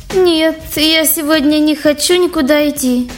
Нет, я сегодня не хочу никуда идти.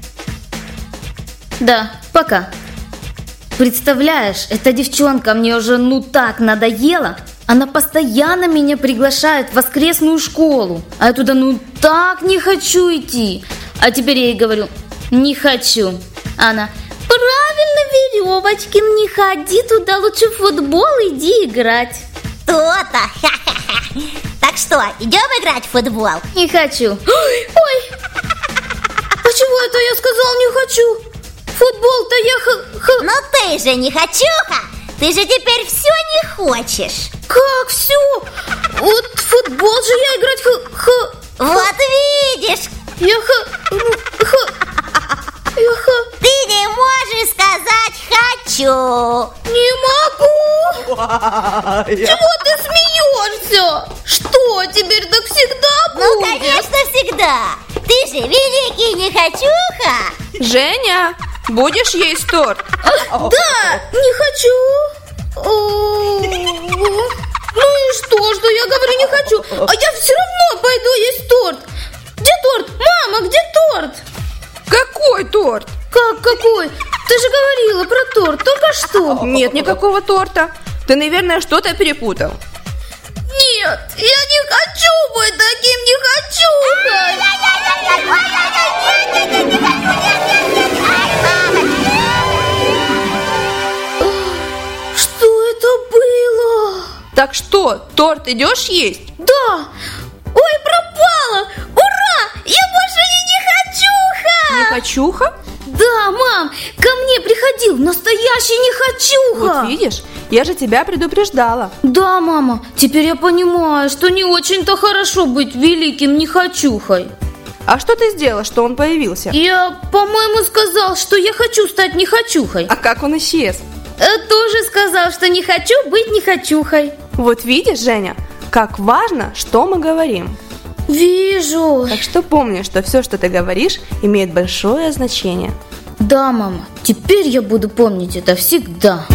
Да, пока. Представляешь, эта девчонка мне уже так надоела. Она постоянно меня приглашает в воскресную школу. А я туда так не хочу идти. А теперь я ей говорю, не хочу. Она, правильно, Веревочкин, не ходи туда, лучше в футбол иди играть. То-то. Так что, идем играть в футбол? Не хочу. Ой, почему это я сказал не хочу? Футбол-то я Но ты же не хочуха. Ты же теперь все не хочешь. Как все? Вот в футбол же я играть Вот видишь. Ты не можешь сказать «хочу». Не могу. Чего ты смеешься? Что, теперь так всегда будет? Ну, конечно, всегда. Ты же великий не хочуха. Женя, будешь есть торт? Да, не хочу. Ну и что я говорю не хочу? А я все равно пойду есть торт. Где торт? Мама, где торт? Какой торт? Как какой? Ты же говорила про торт только что. Нет никакого торта. Ты, наверное, что-то перепутал. Нет, я не хочу быть таким нехочухой. Что это было? Так что, торт идешь есть? Да. Ой, пропала. Ура, я больше не нехочуха. Нехочуха? Да, мам, ко мне приходил настоящий нехочуха. Вот видишь, я же тебя предупреждала. Да, мама, теперь я понимаю, что не очень-то хорошо быть великим нехочухой. А что ты сделала, что он появился? Я, по-моему, сказал, что я хочу стать нехочухой. А как он исчез? Тоже сказал, что не хочу быть нехочухой. Вот видишь, Женя, как важно, что мы говорим. Вижу. Так что помни, что все, что ты говоришь, имеет большое значение. Да, мама, теперь я буду помнить это всегда.